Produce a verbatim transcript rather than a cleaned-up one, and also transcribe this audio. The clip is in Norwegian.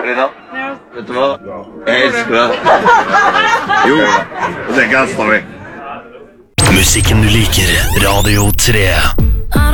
Karina. Vet du hva? Jeg elsker deg. Jo, det er ganske vi. Musikken du liker, Radio tre.